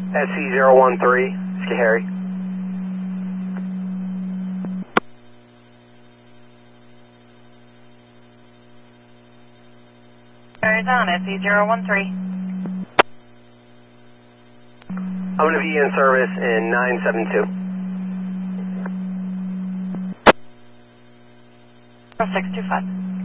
SC013, Harry. Arizona, SC013. I'm going to be in service in 972. 0625.